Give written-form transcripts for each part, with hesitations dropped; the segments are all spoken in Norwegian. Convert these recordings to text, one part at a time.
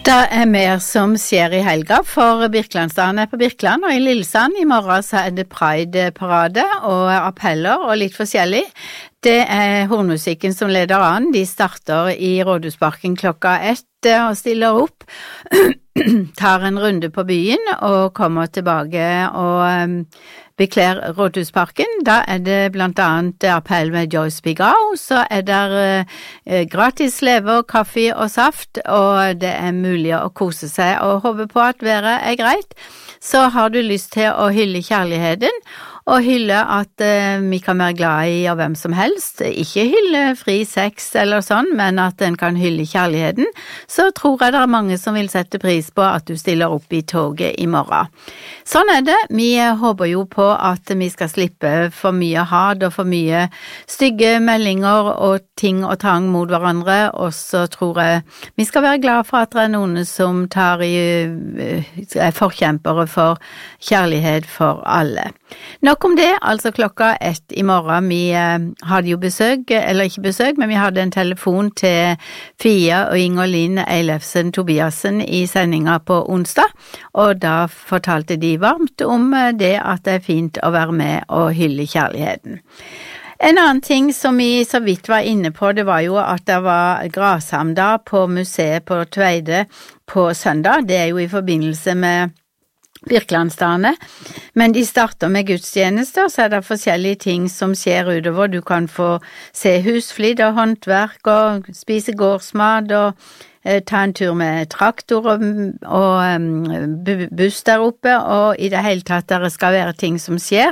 Det mer som skjer I helga, for Birkelandsdagen på Birkeland, og I Lillesand I morgen så det Pride-parade og appeller og litt forskjellig. Det hornmusikken som leder an, de starter I Rådhusparken klokka 1 og stiller opp, tar en runde på byen og kommer tilbake og bekler Rådhusparken. Da det blant annet appell med Joyce Bigao, så der gratis lever, kaffe og saft, og det mulig å kose seg og håpe på at været greit. Så har du lyst til å hylle kjærligheten, og hylle at vi kan være glad I av hvem som helst, ikke hylle fri sex eller sånn, men at en kan hylle kjærligheten, så tror jeg det mange som vil sette pris på at du stiller opp I toget I morgen. Sånn det, vi håper jo på at vi skal slippe for mye hat og for mye stygge meldinger og ting og tang mot hverandre, og så tror jeg vi skal være glad for at det noen som forkjempere for kjærlighet for alle. Nok om det, altså klokka 1 I morgen. Vi hadde jo besøk, eller ikke besøk, men vi hadde en telefon til Fia og Inger-Linn Eilefsen Tobiasen I sendinga på onsdag, og da fortalte de varmt om det at det fint å være med og hylle kjærligheten. En annen ting som vi så vidt var inne på, det var jo at det var Grashamn på museet på Tveide på søndag. Det jo I forbindelse med Birkelandsdagene, men de starter med gudstjenester, så det forskjellige ting som skjer utover. Du kan få se husflid og håndverk og spise gårdsmat og ta en tur med traktor og buss der oppe, og I det hele tatt der skal være ting som skjer.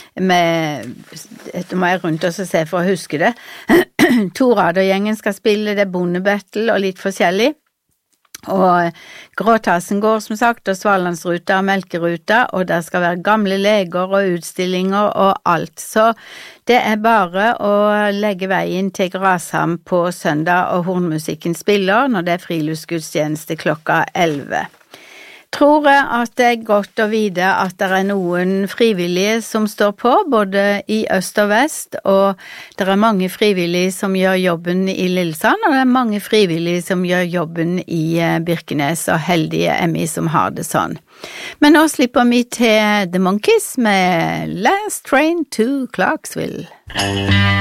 Dette må jeg rundt og se for å huske det. Toradergjengen skal spille, det bondebattle og litt forskjellig. Og Gråtassen går som sagt, og Svalandsruta og Melkeruta, og der skal være gamle leger og utstillinger og alt. Så det bare å legge veien til Grashamn på søndag, og hornmusikken spiller når det friluftsgudstjeneste klokka 11. Tror jeg at det godt å vite at det noen frivillige som står på, både I øst og vest, og det mange frivillige som gjør jobben I Lillesand, og det mange frivillige som gjør jobben I Birkenes, og heldige vi som har det sånn. Men nå slipper vi til The Monkees med Last Train to Clarksville.